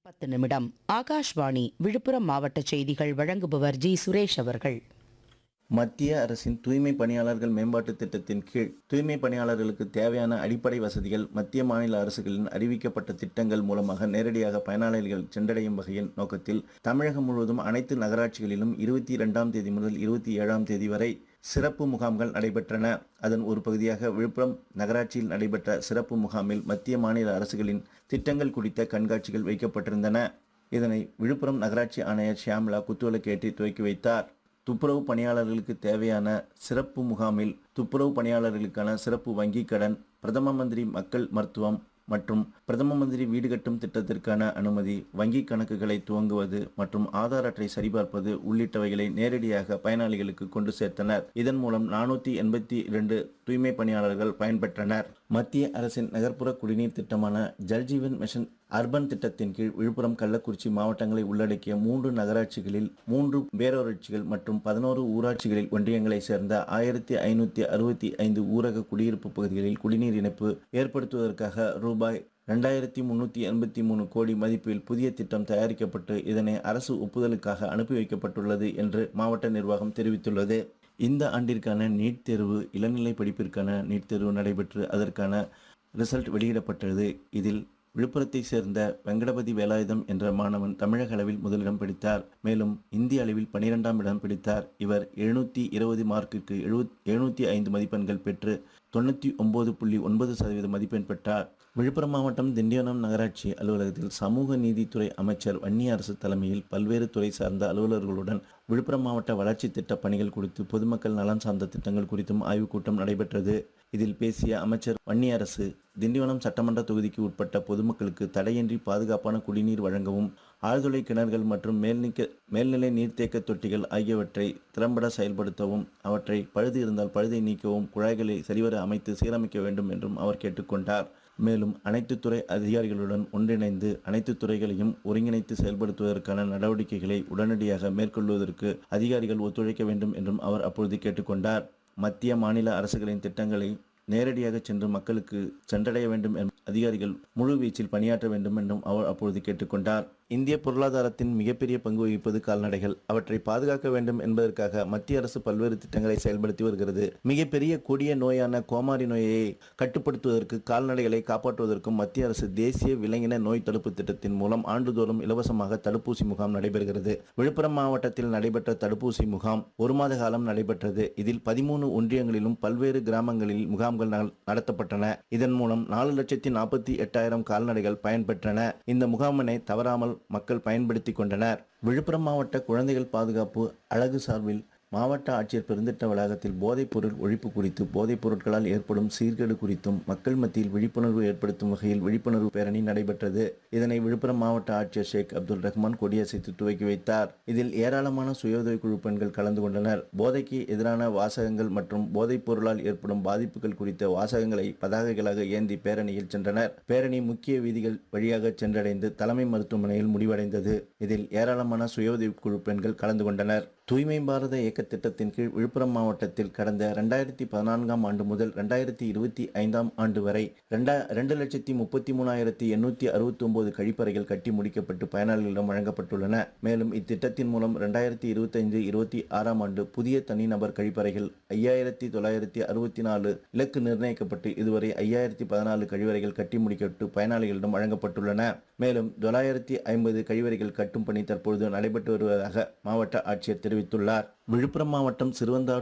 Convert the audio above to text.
10 நிமிடம். ஆகாஷ்வாணி விழுப்புரம் மாவட்ட செய்திகள் வழங்குபவர் ஜி சுரேஷ் அவர்கள். மத்திய அரசின் தூய்மை பணியாளர்கள் மேம்பாட்டு திட்டத்தின் கீழ் தூய்மை பணியாளர்களுக்கு தேவையான அடிப்படை வசதிகள் மத்திய மாநில அரசுகளின் அறிவிக்கப்பட்ட திட்டங்கள் மூலமாக நேரடியாக பயனாளிகள் சென்றடையும் வகையில் நோக்கத்தில் தமிழகம் முழுவதும் அனைத்து நகராட்சிகளிலும் 22ஆம் தேதி முதல் 27ஆம் தேதி வரை சிறப்பு முகாம்கள் நடைபெற்றன. அதன் ஒரு பகுதியாக விழுப்புரம் நகராட்சியில் நடைபெற்ற சிறப்பு முகாமில் மத்திய மாநில அரசுகளின் திட்டங்கள் குறித்த கண்காட்சிகள் வைக்கப்பட்டிருந்தன. இதனை விழுப்புரம் நகராட்சி ஆணையர் ஷியாம்லா குத்துவிளக்கேற்றி துவக்கி வைத்தார். துப்புரவு பணியாளர்களுக்கு தேவையான சிறப்பு முகாமில் துப்புரவு பணியாளர்களுக்கான சிறப்பு வங்கிக் கடன், பிரதம மந்திரி மக்கள் மருத்துவம் மற்றும் பிரதம மந்திரி வீடு கட்டும் திட்டத்திற்கான அனுமதி, வங்கி கணக்குகளை துவங்குவது மற்றும் ஆதார் அட்டை சரிபார்ப்பது உள்ளிட்டவைகளை நேரடியாக பயனாளிகளுக்கு கொண்டு சேர்த்தனர். இதன் மூலம் 482 தூய்மை பணியாளர்கள் பயன்பெற்றனர். மத்திய அரசின் நகர்ப்புற குடிநீர் திட்டமான ஜல்ஜீவன் மிஷன் அர்பன் திட்டத்தின் கீழ் விழுப்புரம், கள்ளக்குறிச்சி மாவட்டங்களை உள்ளடக்கிய 3 நகராட்சிகளில் 3 பேரூராட்சிகள் மற்றும் 11 ஊராட்சிகளில் ஒன்றியங்களை சேர்ந்த 1565 ஊரக குடியிருப்பு பகுதிகளில் குடிநீர் இணைப்பு ஏற்படுத்துவதற்காக ரூபாய் 2383 கோடி மதிப்பில் புதிய திட்டம் தயாரிக்கப்பட்டு இதனை அரசு ஒப்புதலுக்காக அனுப்பி வைக்கப்பட்டுள்ளது என்று மாவட்ட நிர்வாகம் தெரிவித்துள்ளது. இந்த ஆண்டிற்கான நீட் தேர்வு, இளநிலை படிப்பிற்கான நீட் தேர்வு நடைபெற்று அதற்கான ரிசல்ட் வெளியிடப்பட்டது. இதில் விழுப்புரத்தை சேர்ந்த வெங்கடபதி வேலாயுதம் என்ற மாணவன் தமிழக அளவில் முதலிடம் பிடித்தார். மேலும் இந்திய அளவில் 12ஆம் இடம் பிடித்தார். இவர் 720 மார்க்கிற்கு 705 மதிப்பெண்கள் பெற்று 99.9% மதிப்பெண் பெற்றார். விழுப்புரம் மாவட்டம் திண்டிவனம் நகராட்சி அலுவலகத்தில் சமூக நீதித்துறை அமைச்சர் வன்னியரசு தலைமையில் பல்வேறு துறை சார்ந்த அலுவலர்களுடன் விழுப்புரம் மாவட்ட வளர்ச்சி திட்ட பணிகள் குறித்து, பொதுமக்கள் நலன் சார்ந்த திட்டங்கள் குறித்தும் ஆய்வுக் கூட்டம் நடைபெற்றது. இதில் பேசிய அமைச்சர் வன்னியரசு, திண்டிவனம் சட்டமன்ற தொகுதிக்கு உட்பட்ட பொதுமக்களுக்கு தடையின்றி பாதுகாப்பான குடிநீர் வழங்கவும், ஆழ்துளை கிணறுகள் மற்றும் மேல்நிலை நீர்த்தேக்க தொட்டிகள் ஆகியவற்றை திறம்பட செயல்படுத்தவும், அவற்றை பழுது இருந்தால் பழுதை நீக்கவும் குழாய்களை சரிவர அமைத்து சீரமைக்க வேண்டும் என்றும் அவர் கேட்டுக்கொண்டார். மேலும் அனைத்து துறை அதிகாரிகளுடன் ஒன்றிணைந்து அனைத்து துறைகளையும் ஒருங்கிணைத்து செயல்படுத்துவதற்கான நடவடிக்கைகளை உடனடியாக மேற்கொள்வதற்கு அதிகாரிகள் ஒத்துழைக்க வேண்டும் என்றும் அவர் அப்பொழுது கேட்டுக்கொண்டார். மத்திய மாநில அரசுகளின் திட்டங்களை நேரடியாக சென்று மக்களுக்கு சென்றடைய வேண்டும் என்ற அதிகாரிகள் முழு வீச்சில் பணியாற்ற வேண்டும் என்றும் அவர் அப்பொழுது கேட்டுக்கொண்டார். இந்திய பொருளாதாரத்தின் மிகப்பெரிய பங்கு வகிப்பது கால்நடைகள். அவற்றை பாதுகாக்க வேண்டும் என்பதற்காக மத்திய அரசு பல்வேறு திட்டங்களை செயல்படுத்தி வருகிறது. மிகப்பெரிய கொடிய நோயான கோமாரி நோயை கட்டுப்படுத்துவதற்கு, கால்நடைகளை காப்பாற்றுவதற்கும் மத்திய அரசு தேசிய விலங்கின நோய் தடுப்பு திட்டத்தின் மூலம் ஆண்டுதோறும் இலவசமாக தடுப்பூசி முகாம் நடைபெறுகிறது. விழுப்புரம் மாவட்டத்தில் நடைபெற்ற தடுப்பூசி முகாம் 1 மாத காலம் நடைபெற்றது. இதில் 13 ஒன்றியங்களிலும் பல்வேறு கிராமங்களில் முகாம்கள் நடத்தப்பட்டன. இதன் மூலம் 4,48,000 கால்நடைகள் பயன்பெற்றன. இந்த முகாமினை தவறாமல் மக்கள் பயன்படுத்தி கொண்டனர். விழுப்புரம் மாவட்ட குழந்தைகள் பாதுகாப்பு அழகு சார்பில் மாவட்ட ஆட்சியர் பெருந்திட்ட வளாகத்தில் போதைப் பொருள் ஒழிப்பு குறித்து, போதைப் பொருட்களால் ஏற்படும் சீர்கேடு குறித்தும் மக்கள் மத்தியில் விழிப்புணர்வு ஏற்படுத்தும் வகையில் விழிப்புணர்வு பேரணி நடைபெற்றது. இதனை விழுப்புரம் மாவட்ட ஆட்சியர் ஷேக் அப்துல் ரஹ்மான் கொடியசைத்து துவக்கி வைத்தார். இதில் ஏராளமான சுய குழு பெண்கள் கலந்து கொண்டனர். போதைக்கு எதிரான வாசகங்கள் மற்றும் போதைப் பொருளால் ஏற்படும் பாதிப்புகள் குறித்த வாசகங்களை பதாகைகளாக ஏந்தி பேரணியில் சென்றனர். பேரணி முக்கிய வீதிகள் வழியாக சென்றடைந்து தலைமை மருத்துவமனையில் முடிவடைந்தது. இதில் ஏராளமான சுய குழு பெண்கள் கலந்து கொண்டனர். தூய்மை பாரத இயக்க திட்டத்தின் கீழ் விழுப்புரம் மாவட்டத்தில் கடந்த 2014ஆம் ஆண்டு முதல் 2025ஆம் ஆண்டு வரை 2,33,869 கழிப்பறைகள் கட்டி முடிக்கப்பட்டு பயனாளிகளிடம் வழங்கப்பட்டுள்ளன. மேலும் இத்திட்டத்தின் மூலம் 2025-26ஆம் ஆண்டு புதிய தனிநபர் கழிப்பறைகள் 5,964 இலக்கு நிர்ணயிக்கப்பட்டு இதுவரை 5,014 கழிவறைகள் கட்டி முடிக்கப்பட்டு பயனாளிகளிடம் வழங்கப்பட்டுள்ளன. மேலும் 950 கழிவறைகள் கட்டும் பணி தற்பொழுது நடைபெற்று வருவதாக மாவட்ட ஆட்சியர் தெரிவித்துள்ளார். விழுப்புரம் மாவட்டம் சிறுவந்தாடு